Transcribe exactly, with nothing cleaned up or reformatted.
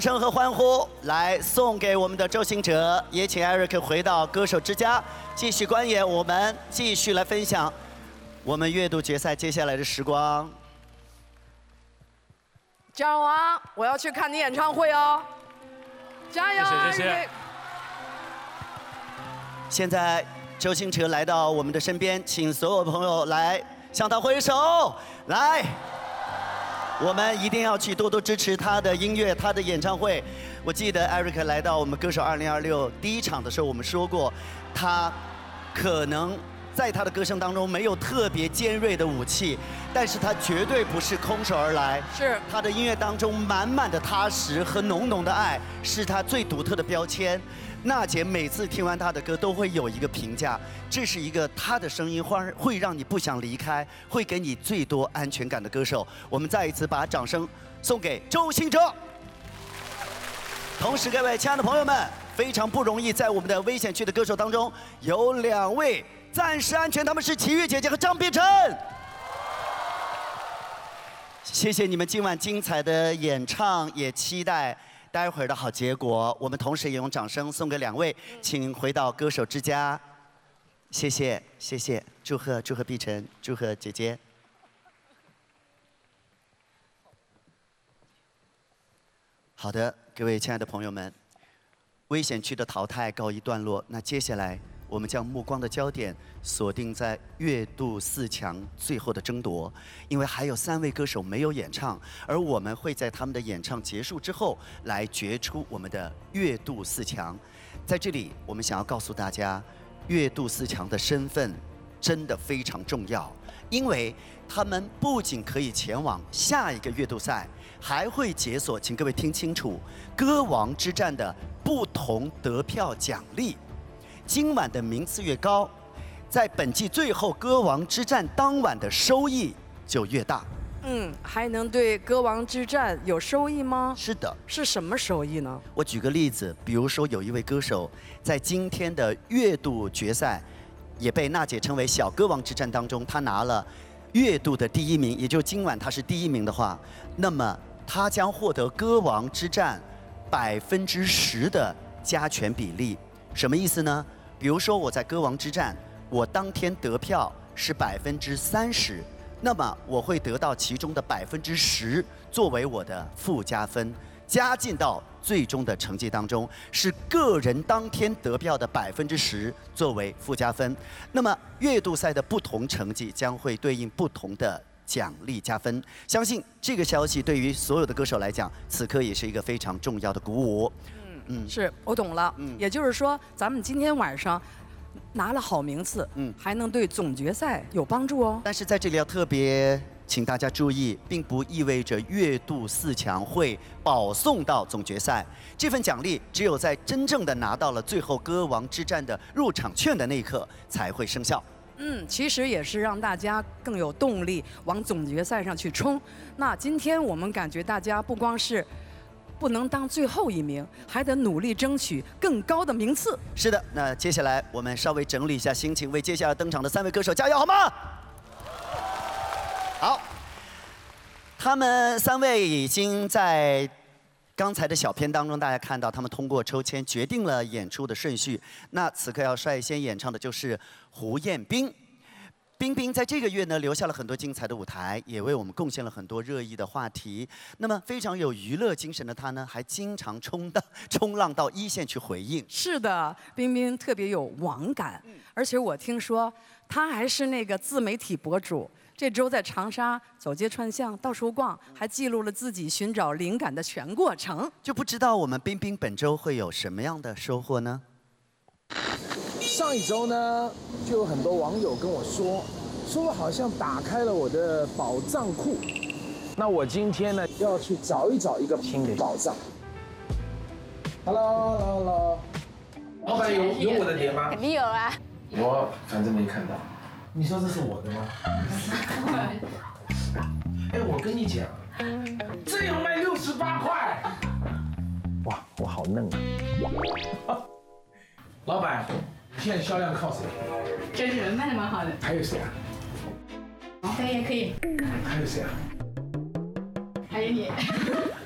声和欢呼来送给我们的周兴哲，也请 Eric 回到歌手之家继续观演，我们继续来分享我们月度决赛接下来的时光。 嘉荣啊，我要去看你演唱会哦，加油！ 谢谢谢谢。 现在周兴哲来到我们的身边，请所有朋友来向他挥手，来。 我们一定要去多多支持他的音乐，他的演唱会。我记得 Eric 来到我们歌手二零二六第一场的时候，我们说过，他可能在他的歌声当中没有特别尖锐的武器，但是他绝对不是空手而来。 是他的音乐当中满满的踏实和浓浓的爱，是他最独特的标签。 娜姐每次听完她的歌都会有一个评价，这是一个她的声音会会让你不想离开，会给你最多安全感的歌手。我们再一次把掌声送给周兴哲。同时，各位亲爱的朋友们，非常不容易，在我们的危险区的歌手当中，有两位暂时安全，他们是齐豫姐姐和张碧晨。谢谢你们今晚精彩的演唱，也期待。 待会儿的好结果，我们同时也用掌声送给两位，请回到歌手之家。谢谢，谢谢，祝贺祝贺碧晨，祝贺姐姐。好的，各位亲爱的朋友们，危险区的淘汰告一段落，那接下来我们将目光的焦点锁定在月度四强最后的争夺，因为还有三位歌手没有演唱，而我们会在他们的演唱结束之后来决出我们的月度四强。在这里，我们想要告诉大家，月度四强的身份真的非常重要，因为他们不仅可以前往下一个月度赛，还会解锁，请各位听清楚，歌王之战的不同得票奖励。 今晚的名次越高，在本季最后歌王之战当晚的收益就越大。 嗯，还能对歌王之战有收益吗？ 是的， 是什么收益呢？ 我举个例子，比如说有一位歌手在今天的月度决赛，也被娜姐称为小歌王之战当中，他拿了月度的第一名，也就是今晚他是第一名的话，那么他将获得歌王之战百分之十的加权比例。什么意思呢？ 比如说我在歌王之战，我当天得票是百分之三十，那么我会得到其中的百分之十作为我的附加分，加进到最终的成绩当中，是个人当天得票的百分之十作为附加分。那么月度赛的不同成绩将会对应不同的奖励加分。相信这个消息对于所有的歌手来讲，此刻也是一个非常重要的鼓舞。 嗯，是我懂了。嗯，也就是说，咱们今天晚上拿了好名次，嗯，还能对总决赛有帮助哦。 但是在这里要特别请大家注意，并不意味着月度四强会保送到总决赛。这份奖励只有在真正的拿到了最后歌王之战的入场券的那一刻才会生效。 嗯，其实也是让大家更有动力往总决赛上去冲。那今天我们感觉大家不光是 不能当最后一名，还得努力争取更高的名次。 是的，那接下来我们稍微整理一下心情，为接下来登场的三位歌手加油，好吗？好，他们三位已经在刚才的小片当中，大家看到他们通过抽签决定了演出的顺序。那此刻要率先演唱的就是胡彦斌。 冰冰在这个月呢留下了很多精彩的舞台，也为我们贡献了很多热议的话题。那么非常有娱乐精神的他呢，还经常冲到冲浪到一线去回应。 是的，冰冰特别有网感，而且我听说他还是那个自媒体博主。这周在长沙走街串巷到处逛，还记录了自己寻找灵感的全过程。 就不知道我们冰冰本周会有什么样的收获呢？ 上一周呢，就有很多网友跟我说，说我好像打开了我的宝藏库。那我今天呢，要去找一找一个新的宝藏。Hello，Hello，Hello， 老板有有我的碟吗？ 肯定有啊。 我反正没看到。你说这是我的吗？哎，我跟你讲，这样卖六十八块。哇，我好嫩啊！老板。 现在销量靠谁？ 周杰伦卖的蛮好的。 还有谁啊？ 王菲也可以。 还有谁啊？ 还有你。